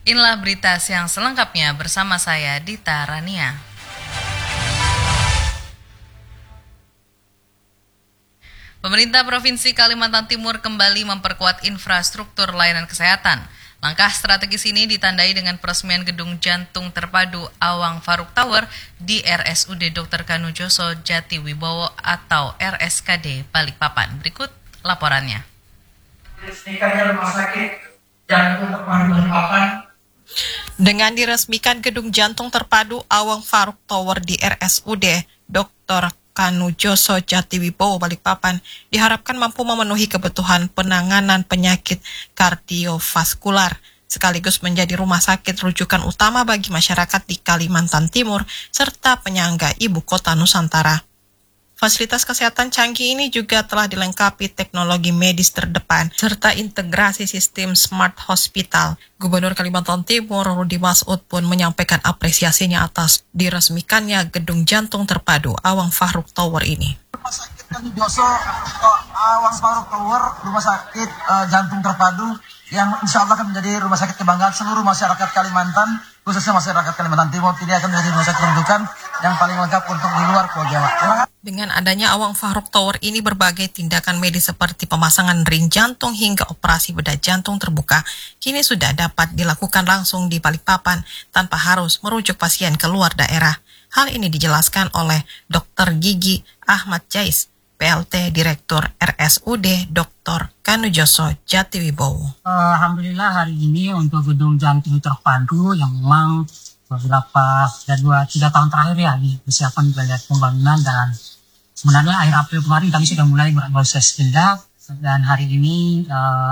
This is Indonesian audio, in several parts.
Inilah berita siang selengkapnya bersama saya Dita Rania. Pemerintah Provinsi Kalimantan Timur kembali memperkuat infrastruktur layanan kesehatan. Langkah strategis ini ditandai dengan peresmian Gedung Jantung Terpadu Awang Faruk Tower di RSUD Dr. Kanujoso Jatiwibowo atau RSKD Balikpapan. Berikut laporannya. Rumah sakit Jantung Terpadu Balikpapan. Dengan diresmikan Gedung Jantung Terpadu Awang Faruk Tower di RSUD Dr. Kanujoso Jatiwibowo Balikpapan diharapkan mampu memenuhi kebutuhan penanganan penyakit kardiovaskular, sekaligus menjadi rumah sakit rujukan utama bagi masyarakat di Kalimantan Timur serta penyangga ibu kota Nusantara. Fasilitas kesehatan canggih ini juga telah dilengkapi teknologi medis terdepan serta integrasi sistem Smart Hospital. Gubernur Kalimantan Timur Rudi Masud pun menyampaikan apresiasinya atas diresmikannya Gedung Jantung Terpadu Awang Faruk Tower ini. Rumah sakit Kanujoso Awang Faruk Tower, rumah sakit jantung terpadu yang insya Allah akan menjadi rumah sakit kebanggaan seluruh masyarakat Kalimantan, khususnya masyarakat Kalimantan Timur. Ini akan menjadi rumah sakit rujukan yang paling lengkap untuk di luar Pulau Jawa. Dengan adanya Awang Faruk Tower ini, berbagai tindakan medis seperti pemasangan ring jantung hingga operasi bedah jantung terbuka kini sudah dapat dilakukan langsung di Balikpapan tanpa harus merujuk pasien ke luar daerah. Hal ini dijelaskan oleh Dr. Gigi Ahmad Jais, PLT Direktur RSUD Dr. Kanujoso Jatiwibowo. Alhamdulillah hari ini untuk Gedung Jantung Terpadu yang memang beberapa 2-3 tahun terakhir ya dipersiapkan banyak pembangunan, dan sebenarnya akhir April kemarin kami sudah mulai proses tindak, dan hari ini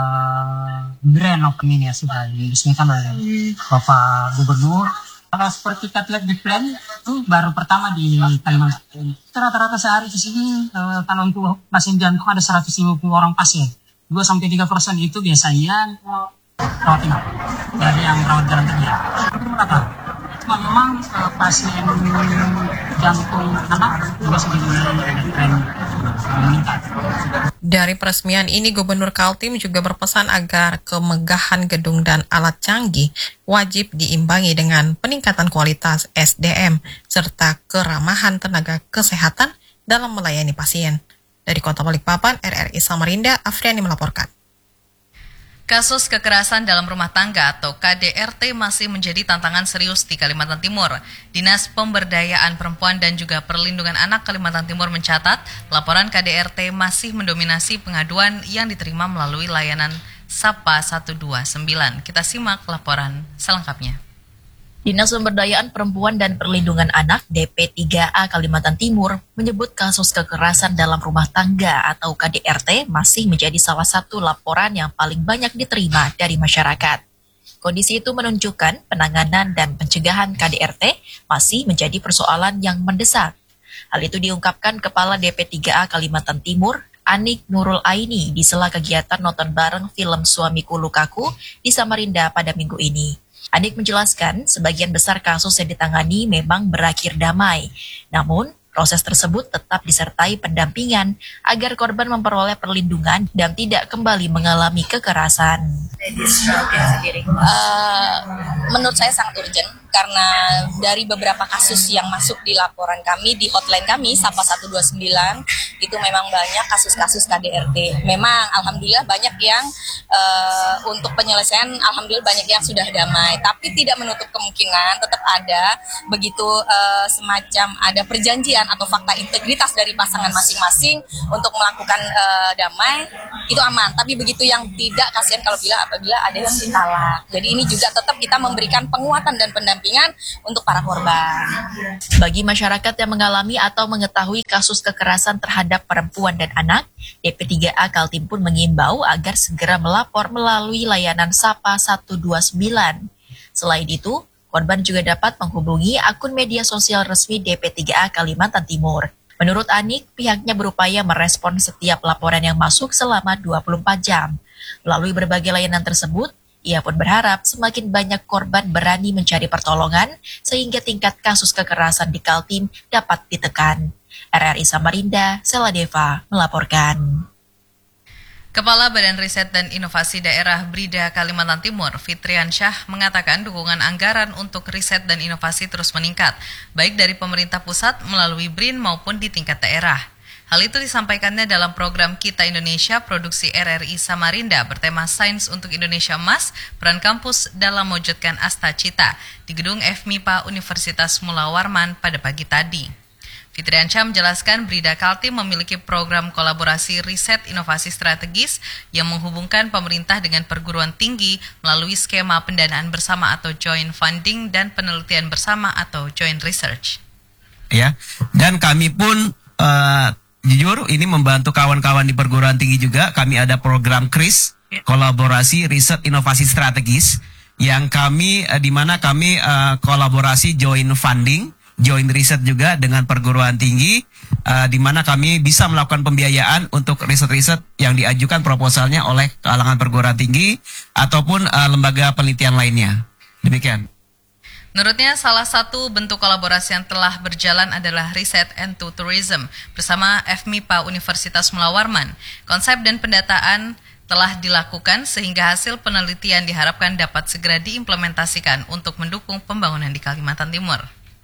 grand opening ya sudah diresmikan oleh Bapak Gubernur. Seperti kita lihat di plan itu baru pertama di Kalimantan. Rata-rata sehari di sini kalau untuk pasien jantung ada 150 orang pasien. 2-3% itu biasanya rawat inap dari yang rawat jalan terbiak. Memang pasien jantung anak juga sudah mulai ada tren meningkat. Dari peresmian ini, Gubernur Kaltim juga berpesan agar kemegahan gedung dan alat canggih wajib diimbangi dengan peningkatan kualitas SDM serta keramahan tenaga kesehatan dalam melayani pasien. Dari Kota Balikpapan, RRI Samarinda, Afriani melaporkan. Kasus kekerasan dalam rumah tangga atau KDRT masih menjadi tantangan serius di Kalimantan Timur. Dinas Pemberdayaan Perempuan dan juga Perlindungan Anak Kalimantan Timur mencatat laporan KDRT masih mendominasi pengaduan yang diterima melalui layanan Sapa 129. Kita simak laporan selengkapnya. Dinas Pemberdayaan Perempuan dan Perlindungan Anak DP3A Kalimantan Timur menyebut kasus kekerasan dalam rumah tangga atau KDRT masih menjadi salah satu laporan yang paling banyak diterima dari masyarakat. Kondisi itu menunjukkan penanganan dan pencegahan KDRT masih menjadi persoalan yang mendesak. Hal itu diungkapkan Kepala DP3A Kalimantan Timur, Anik Nurul Aini, di sela kegiatan nonton bareng film Suamiku Lukaku di Samarinda pada minggu ini. Anik menjelaskan sebagian besar kasus yang ditangani memang berakhir damai. Namun, proses tersebut tetap disertai pendampingan agar korban memperoleh perlindungan dan tidak kembali mengalami kekerasan. Menurut saya sangat urgent karena dari beberapa kasus yang masuk di laporan kami di hotline kami Sapa 129 itu memang banyak kasus-kasus KDRT. Memang alhamdulillah banyak yang untuk penyelesaian alhamdulillah banyak yang sudah damai, tapi tidak menutup kemungkinan tetap ada begitu semacam ada perjanjian atau fakta integritas dari pasangan masing-masing untuk melakukan damai itu aman. Tapi begitu yang tidak, kasihan kalau apabila ada yang ditalak. Jadi ini juga tetap kita memberikan penguatan dan pendampingan untuk para korban. Bagi masyarakat yang mengalami atau mengetahui kasus kekerasan terhadap perempuan dan anak, DP3A Kaltim pun mengimbau agar segera melapor melalui layanan Sapa 129. Selain itu, korban juga dapat menghubungi akun media sosial resmi DP3A Kalimantan Timur. Menurut Anik, pihaknya berupaya merespon setiap laporan yang masuk selama 24 jam. Melalui berbagai layanan tersebut, ia pun berharap semakin banyak korban berani mencari pertolongan sehingga tingkat kasus kekerasan di Kaltim dapat ditekan. RRI Samarinda, Sela Deva melaporkan. Kepala Badan Riset dan Inovasi Daerah Brida Kalimantan Timur, Fitrian Syah, mengatakan dukungan anggaran untuk riset dan inovasi terus meningkat, baik dari pemerintah pusat melalui BRIN maupun di tingkat daerah. Hal itu disampaikannya dalam program Kita Indonesia produksi RRI Samarinda bertema Sains untuk Indonesia Emas, peran kampus dalam mewujudkan Asta Cita di gedung FMIPA Universitas Mula Warman pada pagi tadi. Fitrian Syah menjelaskan Brida Kaltim memiliki program kolaborasi riset inovasi strategis yang menghubungkan pemerintah dengan perguruan tinggi melalui skema pendanaan bersama atau joint funding dan penelitian bersama atau joint research. Ya, dan kami pun jujur ini membantu kawan-kawan di perguruan tinggi juga. Kami ada program KRIS, kolaborasi riset inovasi strategis, yang kami di mana kami kolaborasi joint funding, joint riset juga dengan perguruan tinggi, di mana kami bisa melakukan pembiayaan untuk riset-riset yang diajukan proposalnya oleh kalangan perguruan tinggi ataupun lembaga penelitian lainnya. Demikian. Menurutnya, salah satu bentuk kolaborasi yang telah berjalan adalah Research and Tourism bersama FMIPA Universitas Mula Warman. Konsep dan pendataan telah dilakukan sehingga hasil penelitian diharapkan dapat segera diimplementasikan untuk mendukung pembangunan di Kalimantan Timur.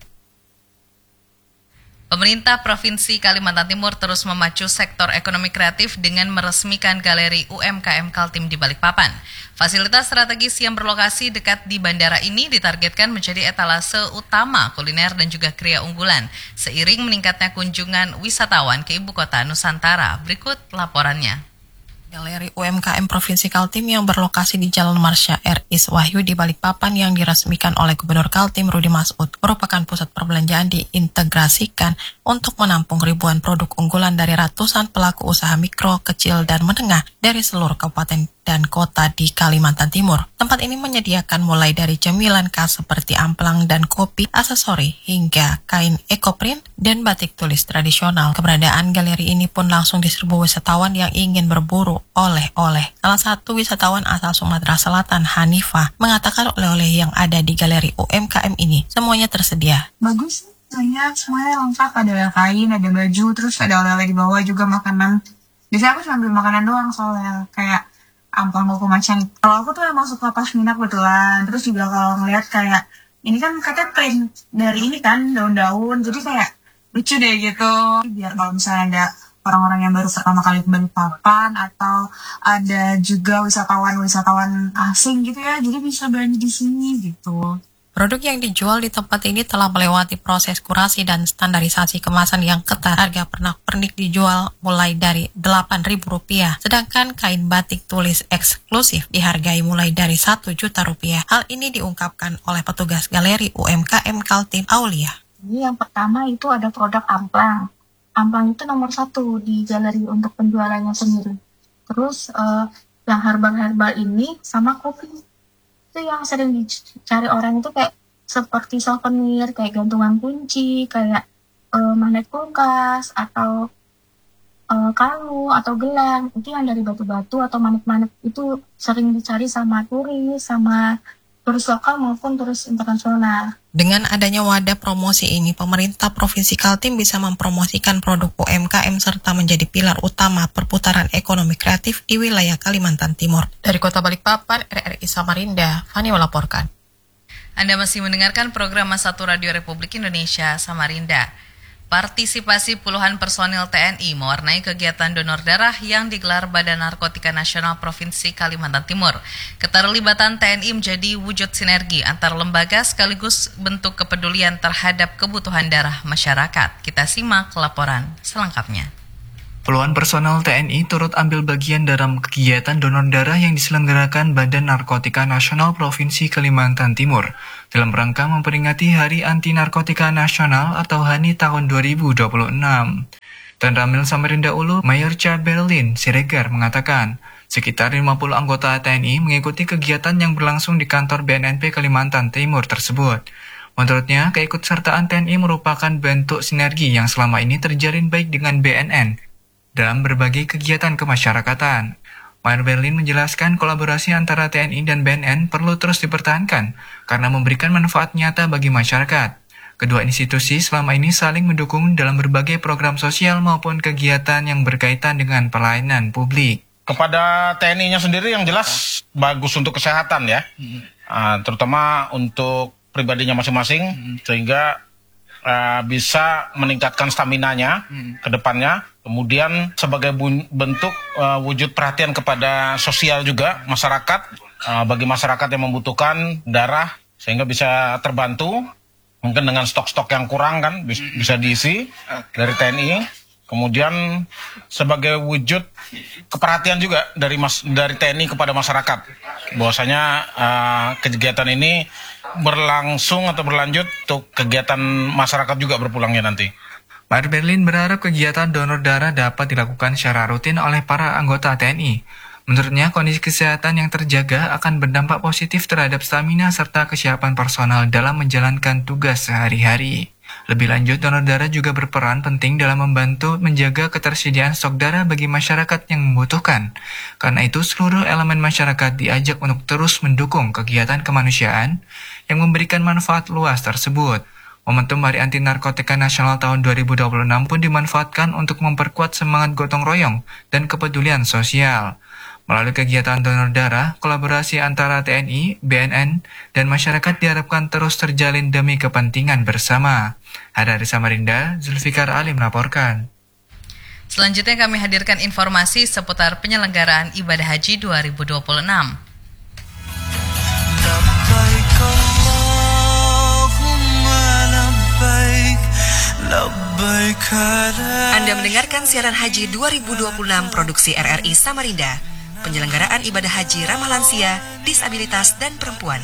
Pemerintah Provinsi Kalimantan Timur terus memacu sektor ekonomi kreatif dengan meresmikan Galeri UMKM Kaltim di Balikpapan. Fasilitas strategis yang berlokasi dekat di bandara ini ditargetkan menjadi etalase utama kuliner dan juga kriya unggulan, seiring meningkatnya kunjungan wisatawan ke Ibu Kota Nusantara. Berikut laporannya. Galeri UMKM Provinsi Kaltim yang berlokasi di Jalan Marsya R.Is Wahyu di Balikpapan yang diresmikan oleh Gubernur Kaltim Rudi Masud merupakan pusat perbelanjaan diintegrasikan untuk menampung ribuan produk unggulan dari ratusan pelaku usaha mikro, kecil, dan menengah dari seluruh kabupaten dan kota di Kalimantan Timur. Tempat ini menyediakan mulai dari cemilan khas seperti amplang dan kopi, aksesori, hingga kain ekoprint dan batik tulis tradisional. Keberadaan galeri ini pun langsung diserbu wisatawan yang ingin berburu oleh-oleh. Salah satu wisatawan asal Sumatera Selatan, Hanifah, mengatakan oleh-oleh yang ada di galeri UMKM ini semuanya tersedia. Bagus, semuanya lengkap, ada kain, ada baju, terus ada oleh-oleh di bawah juga makanan. Biasanya aku cuma beli makanan doang soalnya kayak amplang koko macan. Kalau aku tuh emang suka pashmina kebetulan. Terus juga kalau ngeliat kayak ini kan katanya print dari ini kan daun-daun, jadi kayak lucu deh gitu. Biar kalau misalnya ada orang-orang yang baru pertama kali ke Balikpapan atau ada juga wisatawan asing gitu ya, jadi bisa belanja di sini gitu. Produk yang dijual di tempat ini telah melewati proses kurasi dan standarisasi kemasan yang ketat. Harga pernak-pernik dijual mulai dari Rp8.000, sedangkan kain batik tulis eksklusif dihargai mulai dari Rp1.000.000. Hal ini diungkapkan oleh petugas galeri UMKM Kaltim, Aulia. Ini yang pertama itu ada produk amplang. Amplang itu nomor 1 di galeri untuk penjualannya sendiri. Terus yang herbal-herbal ini sama kopi. Itu yang sering dicari orang itu kayak seperti souvenir, kayak gantungan kunci, kayak magnet kulkas, atau kalung, atau gelang. Itu yang dari batu-batu atau magnet-magnet itu sering dicari sama turis lokal maupun turis internasional. Dengan adanya wadah promosi ini, pemerintah Provinsi Kaltim bisa mempromosikan produk UMKM serta menjadi pilar utama perputaran ekonomi kreatif di wilayah Kalimantan Timur. Dari Kota Balikpapan, RRI Samarinda, Fani melaporkan. Anda masih mendengarkan program Mas 1 Radio Republik Indonesia Samarinda. Partisipasi puluhan personil TNI mewarnai kegiatan donor darah yang digelar Badan Narkotika Nasional Provinsi Kalimantan Timur. Keterlibatan TNI menjadi wujud sinergi antar lembaga sekaligus bentuk kepedulian terhadap kebutuhan darah masyarakat. Kita simak laporan selengkapnya. Puluhan personel TNI turut ambil bagian dalam kegiatan donor darah yang diselenggarakan Badan Narkotika Nasional Provinsi Kalimantan Timur dalam rangka memperingati Hari Anti Narkotika Nasional atau HANI tahun 2026. Dan Ramil Samarinda Ulu, Mayor Cha Berlin Siregar mengatakan, sekitar 50 anggota TNI mengikuti kegiatan yang berlangsung di kantor BNNP Kalimantan Timur tersebut. Menurutnya, keikutsertaan TNI merupakan bentuk sinergi yang selama ini terjalin baik dengan BNN dalam berbagai kegiatan kemasyarakatan. Mayor Berlin menjelaskan kolaborasi antara TNI dan BNN perlu terus dipertahankan karena memberikan manfaat nyata bagi masyarakat. Kedua institusi selama ini saling mendukung dalam berbagai program sosial maupun kegiatan yang berkaitan dengan pelayanan publik. Kepada TNI-nya sendiri yang jelas bagus untuk kesehatan ya, terutama untuk pribadinya masing-masing, sehingga bisa meningkatkan staminanya ke depannya. Kemudian sebagai bentuk wujud perhatian kepada sosial juga masyarakat, bagi masyarakat yang membutuhkan darah sehingga bisa terbantu, mungkin dengan stok-stok yang kurang kan bisa diisi dari TNI. Kemudian sebagai wujud keperhatian juga dari TNI kepada masyarakat, bahwasanya kegiatan ini berlangsung atau berlanjut untuk kegiatan masyarakat juga berpulangnya nanti. Pak Berlin berharap kegiatan donor darah dapat dilakukan secara rutin oleh para anggota TNI. Menurutnya, kondisi kesehatan yang terjaga akan berdampak positif terhadap stamina serta kesiapan personal dalam menjalankan tugas sehari-hari. Lebih lanjut, donor darah juga berperan penting dalam membantu menjaga ketersediaan stok darah bagi masyarakat yang membutuhkan. Karena itu, seluruh elemen masyarakat diajak untuk terus mendukung kegiatan kemanusiaan yang memberikan manfaat luas tersebut. Momentum Hari Anti Narkotika Nasional tahun 2026 pun dimanfaatkan untuk memperkuat semangat gotong royong dan kepedulian sosial. Melalui kegiatan donor darah, kolaborasi antara TNI, BNN, dan masyarakat diharapkan terus terjalin demi kepentingan bersama. Dari Samarinda, Zulfikar Ali melaporkan. Selanjutnya kami hadirkan informasi seputar penyelenggaraan ibadah haji 2026. Anda mendengarkan siaran haji 2026 produksi RRI Samarinda. Penyelenggaraan ibadah haji ramah lansia, disabilitas, dan perempuan.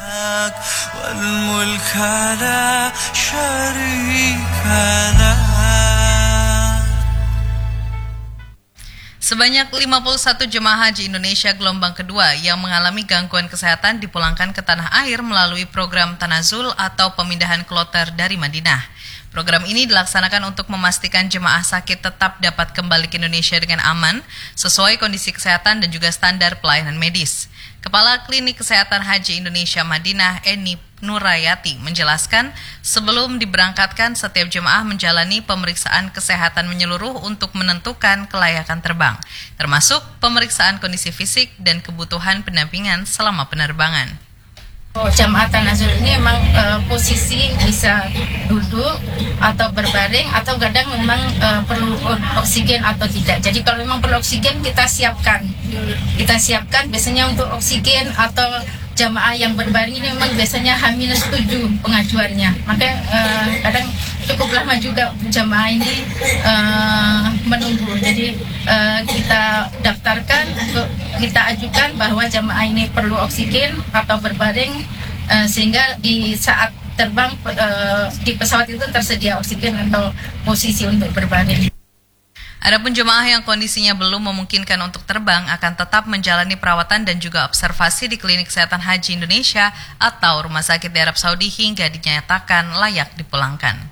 Sebanyak 51 jemaah haji Indonesia gelombang kedua yang mengalami gangguan kesehatan dipulangkan ke tanah air melalui program Tanazul atau pemindahan kloter dari Madinah. Program ini dilaksanakan untuk memastikan jemaah sakit tetap dapat kembali ke Indonesia dengan aman, sesuai kondisi kesehatan dan juga standar pelayanan medis. Kepala Klinik Kesehatan Haji Indonesia Madinah, Eni Nurayati, menjelaskan sebelum diberangkatkan setiap jemaah menjalani pemeriksaan kesehatan menyeluruh untuk menentukan kelayakan terbang, termasuk pemeriksaan kondisi fisik dan kebutuhan pendampingan selama penerbangan. Jamaah Tanazul ini memang posisi bisa duduk atau berbaring atau kadang memang perlu oksigen atau tidak. Jadi kalau memang perlu oksigen kita siapkan biasanya untuk oksigen atau jamaah yang berbaring ini memang biasanya H-7 pengajuannya. Maka kadang cukup lama juga jamaah ini menunggu. Jadi kita daftarkan, kita ajukan bahwa jamaah ini perlu oksigen atau berbaring sehingga di saat terbang di pesawat itu tersedia oksigen atau posisi untuk berbaring. Adapun jemaah yang kondisinya belum memungkinkan untuk terbang akan tetap menjalani perawatan dan juga observasi di Klinik Kesehatan Haji Indonesia atau Rumah Sakit di Arab Saudi hingga dinyatakan layak dipulangkan.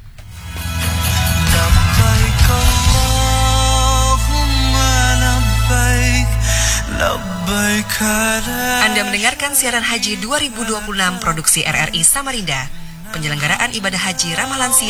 Anda mendengarkan siaran haji 2026 produksi RRI Samarinda. Penyelenggaraan ibadah haji ramah lansia